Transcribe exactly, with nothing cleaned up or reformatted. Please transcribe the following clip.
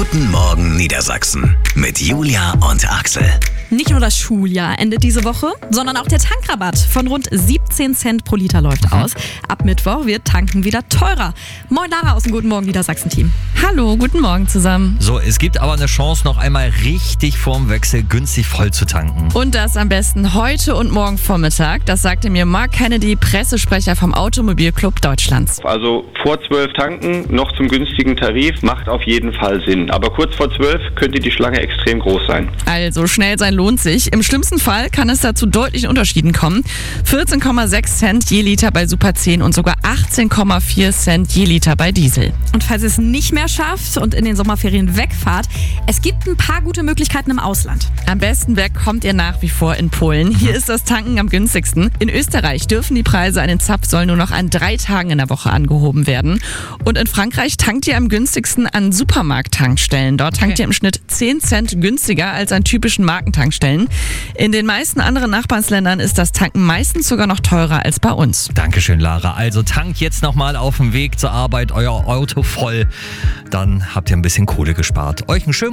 Guten Morgen Niedersachsen mit Julia und Axel. Nicht nur das Schuljahr endet diese Woche, sondern auch der Tankrabatt von rund siebzehn Cent pro Liter läuft aus. Ab Mittwoch wird Tanken wieder teurer. Moin Lara aus dem Guten Morgen Niedersachsen-Team. Hallo, guten Morgen zusammen. So, es gibt aber eine Chance, noch einmal richtig vorm Wechsel günstig voll zu tanken. Und das am besten heute und morgen Vormittag. Das sagte mir Mark Kennedy, Pressesprecher vom Automobilclub Deutschlands. Also vor zwölf tanken, noch zum günstigen Tarif, macht auf jeden Fall Sinn. Aber kurz vor zwölf könnte die Schlange extrem groß sein. Also schnell sein lohnt sich. Im schlimmsten Fall kann es da zu deutlichen Unterschieden kommen. vierzehn Komma sechs Cent je Liter bei Super zehn und sogar achtzehn Komma vier Cent je Liter bei Diesel. Und falls ihr es nicht mehr schafft und in den Sommerferien wegfahrt, es gibt ein paar gute Möglichkeiten im Ausland. Am besten weg kommt ihr nach wie vor in Polen. Hier ist das Tanken am günstigsten. In Österreich dürfen die Preise an den Zapfsäulen nur noch an drei Tagen in der Woche angehoben werden. Und in Frankreich tankt ihr am günstigsten an Supermarkttankstellen. Dort tankt Okay. ihr im Schnitt zehn Cent günstiger als an typischen Markentankstellen. In den meisten anderen Nachbarländern ist das Tanken meistens sogar noch teurer als bei uns. Dankeschön, Lara. Also tankt jetzt nochmal auf dem Weg zur Arbeit euer Auto voll. Dann habt ihr ein bisschen Kohle gespart. Euch einen schönen